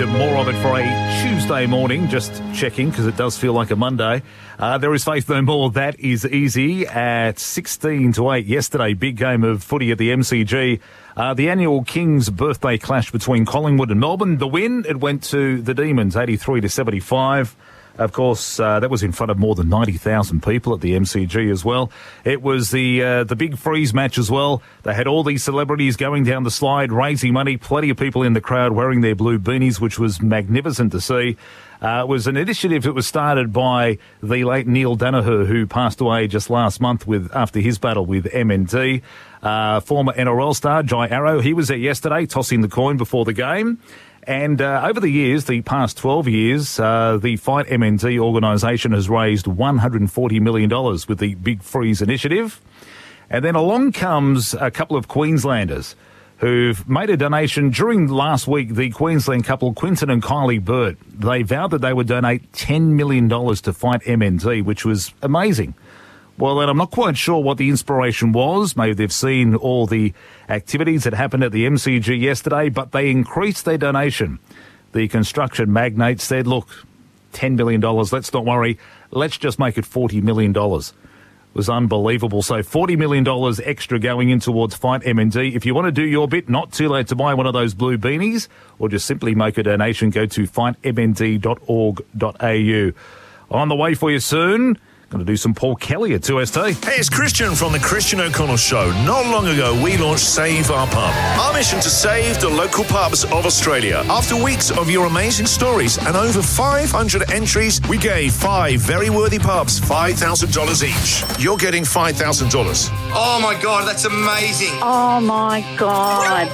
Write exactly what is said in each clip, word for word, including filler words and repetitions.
more of it for a Tuesday morning. Just checking because it does feel like a Monday. Uh, there is Faith No More. That is easy at sixteen to eight yesterday. Big game of footy at the M C G. Uh, the annual Kings birthday clash between Collingwood and Melbourne. The win, it went to the Demons, eighty-three to seventy-five. Of course, uh, that was in front of more than ninety thousand people at the M C G as well. It was the uh, the big freeze match as well. They had all these celebrities going down the slide, raising money, plenty of people in the crowd wearing their blue beanies, which was magnificent to see. Uh, it was an initiative that was started by the late Neil Danaher, who passed away just last month with after his battle with M N T. Uh, former N R L star Jai Arrow, he was there yesterday tossing the coin before the game. And uh, over the years, the past twelve years, uh, the Fight M N T organisation has raised one hundred forty million dollars with the Big Freeze initiative. And then along comes a couple of Queenslanders who've made a donation. During last week, the Queensland couple, Quinton and Kylie Burt, they vowed that they would donate ten million dollars to Fight M N T, which was amazing. Well, then I'm not quite sure what the inspiration was. Maybe they've seen all the activities that happened at the M C G yesterday, but they increased their donation. The construction magnate said, look, ten million dollars, let's not worry. Let's just make it forty million dollars. It was unbelievable. So forty million dollars extra going in towards Fight M N T. If you want to do your bit, not too late to buy one of those blue beanies, or just simply make a donation, go to fight m n t dot org dot a u. On the way for you soon. Going to do some Paul Kelly at two S T. Hey, it's Christian from the Christian O'Connell Show. Not long ago, we launched Save Our Pub. Our mission to save the local pubs of Australia. After weeks of your amazing stories and over five hundred entries, we gave five very worthy pubs five thousand dollars each. You're getting five thousand dollars. Oh, my God, that's amazing. Oh, my God.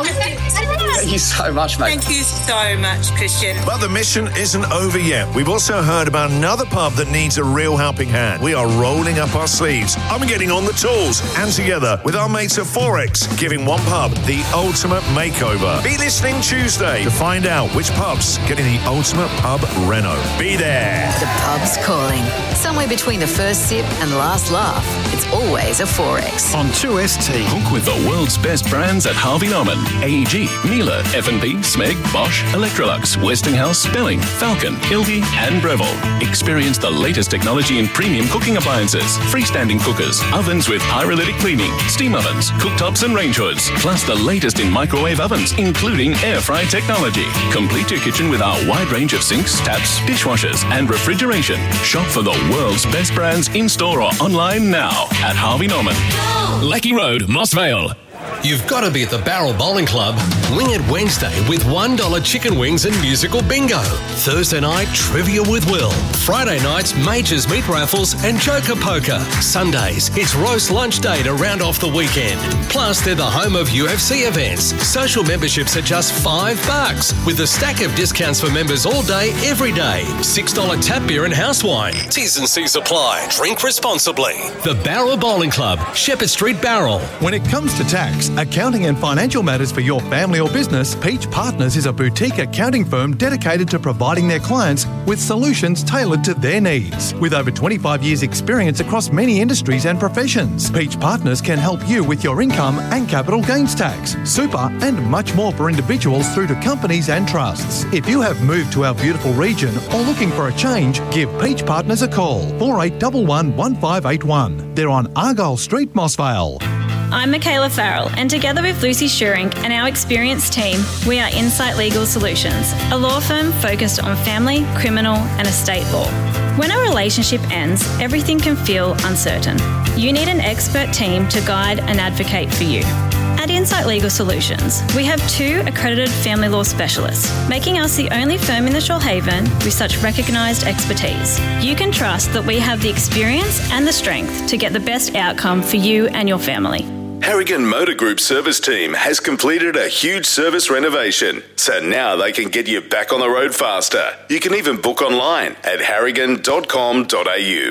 Thank you so much, mate. Thank you so much, Christian. But the mission isn't over yet. We've also heard about another pub that needs a real helping hand. We are rolling up our sleeves. I'm getting on the tools. And together with our mates at Forex, giving one pub the ultimate makeover. Be listening Tuesday to find out which pub's getting the ultimate pub reno. Be there. The pub's calling. Somewhere between the first sip and last laugh, it's always a Forex. On two S T. Book with the world's best brands at Harvey Norman, A E G, Miele, F and B, Smeg, Bosch, Electrolux, Westinghouse, Belling, Falcon, Ildi and Breville. Experience the latest technology in premium cooking appliances, freestanding cookers, ovens with pyrolytic cleaning, steam ovens, cooktops and range hoods, plus the latest in microwave ovens, including air fry technology. Complete your kitchen with our wide range of sinks, taps, dishwashers and refrigeration. Shop for the world's best brands in-store or online now at Harvey Norman. Lecky Road, Mossvale. You've got to be at the Barrel Bowling Club. Wing It Wednesday with one dollar chicken wings and musical bingo. Thursday night, trivia with Will. Friday nights, Majors Meat Raffles and Joker Poker. Sundays, it's roast lunch day to round off the weekend. Plus, they're the home of U F C events. Social memberships are just five bucks with a stack of discounts for members all day, every day. six dollars tap beer and house wine. T's and C's apply. Drink responsibly. The Barrel Bowling Club, Shepherd Street, Barrel. When it comes to tax, accounting and financial matters for your family or business, Peach Partners is a boutique accounting firm dedicated to providing their clients with solutions tailored to their needs. With over twenty-five years experience across many industries and professions, Peach Partners can help you with your income and capital gains tax, super and much more for individuals through to companies and trusts. If you have moved to our beautiful region or looking for a change, give Peach Partners a call, four eight one one, one five eight one. They're on Argyle Street, Mossvale. I'm Michaela Farrell, and together with Lucy Shuring and our experienced team, we are Insight Legal Solutions, a law firm focused on family, criminal and estate law. When a relationship ends, everything can feel uncertain. You need an expert team to guide and advocate for you. At Insight Legal Solutions, we have two accredited family law specialists, making us the only firm in the Shoalhaven with such recognised expertise. You can trust that we have the experience and the strength to get the best outcome for you and your family. Harrigan Motor Group service team has completed a huge service renovation, so now they can get you back on the road faster. You can even book online at harrigan dot com dot a u.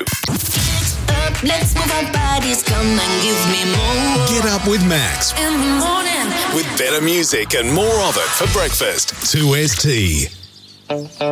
Let's move our bodies, come and give me more. Get up with Max. In the morning. With better music and more of it for breakfast. two S T.